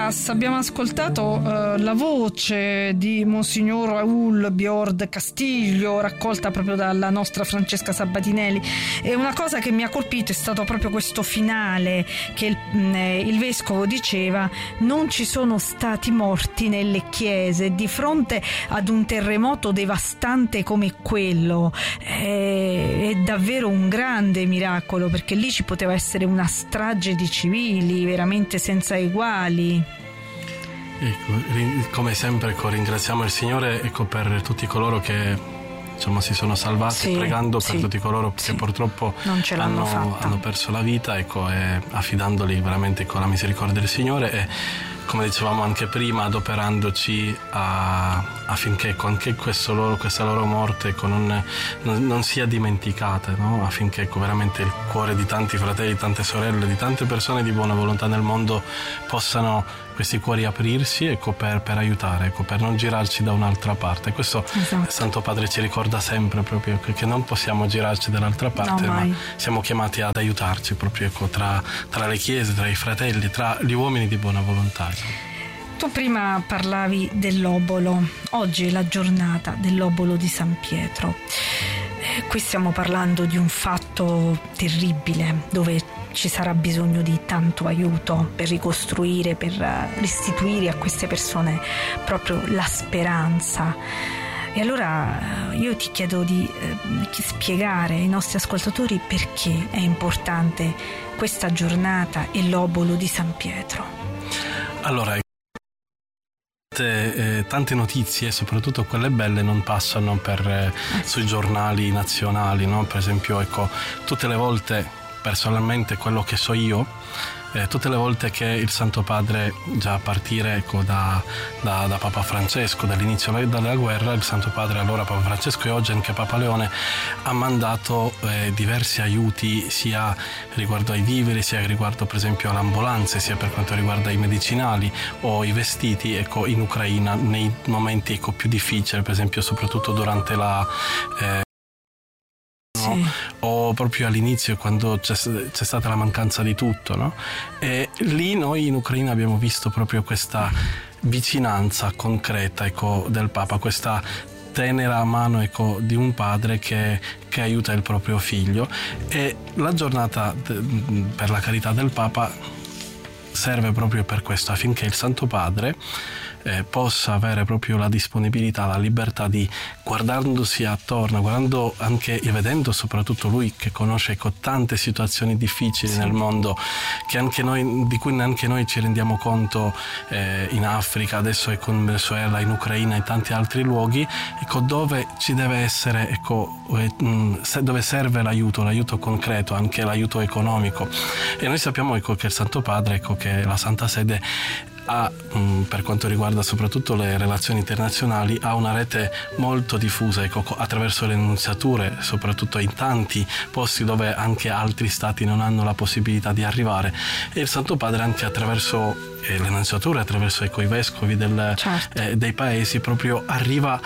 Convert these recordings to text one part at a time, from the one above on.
Caritas abbiamo ascoltato la voce di Monsignor Raul Biord Castiglio, raccolta proprio dalla nostra Francesca Sabatinelli, e una cosa che mi ha colpito è stato proprio questo finale che il vescovo diceva: non ci sono stati morti nelle chiese di fronte ad un terremoto devastante come quello. È davvero un grande miracolo, perché lì ci poteva essere una strage di civili veramente senza eguali. Come sempre ringraziamo il Signore per tutti coloro che si sono salvati, pregando per tutti coloro che purtroppo non ce l'hanno hanno perso la vita, e affidandoli veramente con la misericordia del Signore, e come dicevamo anche prima, adoperandoci affinché anche questa loro morte non sia dimenticata, no? Affinché veramente il cuore di tanti fratelli, di tante sorelle, di tante persone di buona volontà nel mondo possano questi cuori aprirsi per aiutare, per non girarci da un'altra parte. Questo il Santo Padre ci ricorda sempre, proprio che non possiamo girarci dall'altra parte, ma siamo chiamati ad aiutarci proprio tra le chiese, tra i fratelli, tra gli uomini di buona volontà. Tu prima parlavi dell'obolo, oggi è la giornata dell'obolo di San Pietro. Qui stiamo parlando di un fatto terribile, dove ci sarà bisogno di tanto aiuto per ricostruire, per restituire a queste persone proprio la speranza. E allora io ti chiedo di spiegare ai nostri ascoltatori perché è importante questa giornata e l'obolo di San Pietro. Allora, tante notizie, soprattutto quelle belle, non passano sui giornali nazionali, no? Per esempio, tutte le volte, personalmente, quello che so io, tutte le volte che il Santo Padre, già a partire da Papa Francesco, dall'inizio della guerra, il Santo Padre, allora Papa Francesco e oggi anche Papa Leone, ha mandato diversi aiuti, sia riguardo ai viveri, sia riguardo per esempio alle ambulanze, sia per quanto riguarda i medicinali o i vestiti, in Ucraina, nei momenti più difficili, per esempio soprattutto durante la o proprio all'inizio, quando c'è stata la mancanza di tutto, no? E lì noi in Ucraina abbiamo visto proprio questa vicinanza concreta del Papa, questa tenera mano di un padre che aiuta il proprio figlio. E la giornata per la carità del Papa serve proprio per questo, affinché il Santo Padre possa avere proprio la disponibilità, la libertà di, guardandosi attorno, guardando anche e vedendo soprattutto lui che conosce tante situazioni difficili nel mondo, di cui neanche noi ci rendiamo conto, in Africa, adesso in Venezuela, in Ucraina e in tanti altri luoghi, dove ci deve essere, dove serve l'aiuto concreto, anche l'aiuto economico. E noi sappiamo che il Santo Padre, che la Santa Sede ha, per quanto riguarda soprattutto le relazioni internazionali, ha una rete molto diffusa, attraverso le nunziature, soprattutto in tanti posti dove anche altri stati non hanno la possibilità di arrivare, e il Santo Padre anche attraverso le nunziature, attraverso i vescovi dei paesi, proprio arriva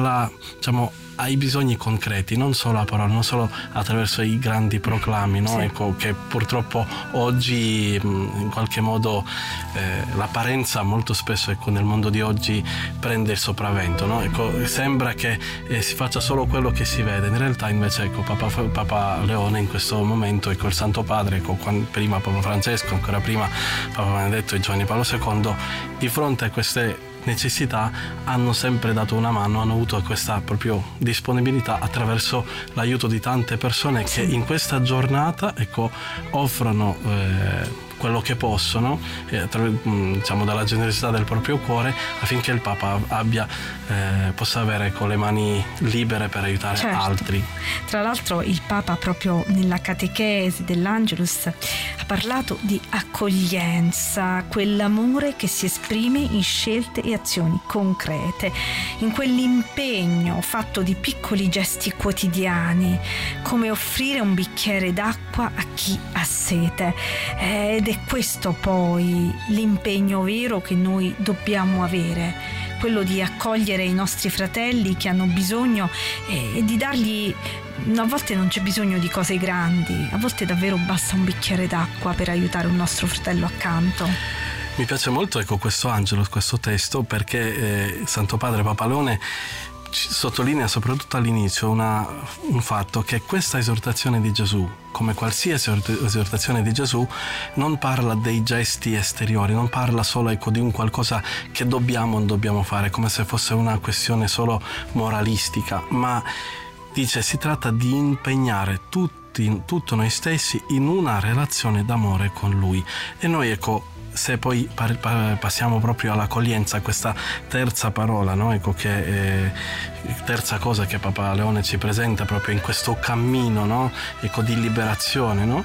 ai bisogni concreti, non solo a parole, non solo attraverso i grandi proclami, no? Che purtroppo oggi in qualche modo l'apparenza molto spesso nel mondo di oggi prende il sopravvento, no? Sembra che si faccia solo quello che si vede, in realtà invece Papa Leone in questo momento, il Santo Padre, prima Papa Francesco, ancora prima Papa Benedetto e Giovanni Paolo II, di fronte a queste necessità hanno sempre dato una mano, hanno avuto questa proprio disponibilità attraverso l'aiuto di tante persone che in questa giornata offrono quello che possono, dalla generosità del proprio cuore, affinché il Papa possa avere le mani libere per aiutare altri. Tra l'altro il Papa, proprio nella catechesi dell'Angelus, ha parlato di accoglienza, quell'amore che si esprime in scelte e azioni concrete, in quell'impegno fatto di piccoli gesti quotidiani, come offrire un bicchiere d'acqua a chi ha sete. Ed è questo poi l'impegno vero che noi dobbiamo avere, quello di accogliere i nostri fratelli che hanno bisogno e di dargli. A volte non c'è bisogno di cose grandi, a volte davvero basta un bicchiere d'acqua per aiutare un nostro fratello accanto. Mi piace molto, ecco, questo Angelus, questo testo, perché Santo Padre Papa Leone sottolinea soprattutto all'inizio un fatto, che questa esortazione di Gesù, come qualsiasi esortazione di Gesù, non parla dei gesti esteriori, non parla solo, ecco, di un qualcosa che dobbiamo o non dobbiamo fare, come se fosse una questione solo moralistica, ma dice si tratta di impegnare tutto noi stessi in una relazione d'amore con Lui. E noi, ecco, se poi passiamo proprio all'accoglienza, questa terza parola, no? Ecco, che terza cosa che Papa Leone ci presenta proprio in questo cammino, no? Ecco, di liberazione, no?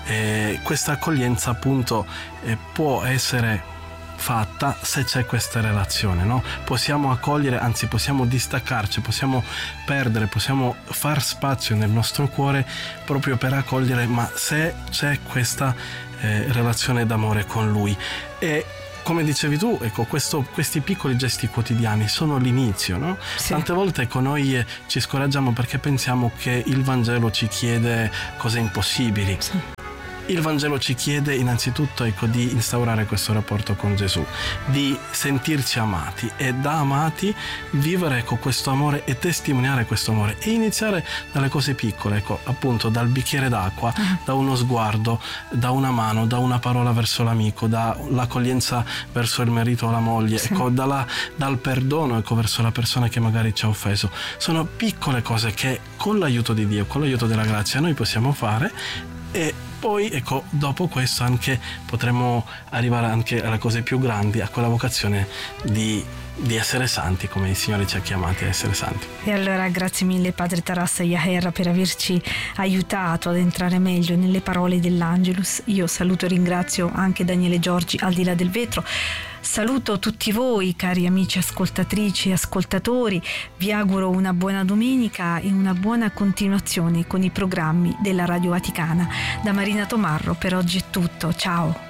Questa accoglienza appunto può essere fatta se c'è questa relazione, no? Possiamo accogliere, anzi possiamo distaccarci, possiamo perdere, possiamo far spazio nel nostro cuore proprio per accogliere, ma se c'è questa relazione d'amore con Lui. E come dicevi tu, ecco, questi piccoli gesti quotidiani sono l'inizio, no? Sì. Tante volte, ecco, noi ci scoraggiamo perché pensiamo che il Vangelo ci chiede cose impossibili. Sì. Il Vangelo ci chiede innanzitutto, ecco, di instaurare questo rapporto con Gesù, di sentirci amati e da amati vivere, ecco, questo amore e testimoniare questo amore e iniziare dalle cose piccole, ecco, appunto dal bicchiere d'acqua, da uno sguardo, da una mano, da una parola verso l'amico, dall'accoglienza verso il marito o la moglie, sì. Ecco, dal perdono, ecco, verso la persona che magari ci ha offeso. Sono piccole cose che con l'aiuto di Dio, con l'aiuto della grazia noi possiamo fare, e poi, ecco, dopo questo anche potremo arrivare anche alle cose più grandi, a quella vocazione di essere santi, come il Signore ci ha chiamati a essere santi. E allora grazie mille Padre Taras Yaher per averci aiutato ad entrare meglio nelle parole dell'Angelus. Io saluto e ringrazio anche Daniele Giorgi al di là del vetro. Saluto tutti voi, cari amici ascoltatrici e ascoltatori, vi auguro una buona domenica e una buona continuazione con i programmi della Radio Vaticana. Da Marina Tomarro per oggi è tutto, ciao!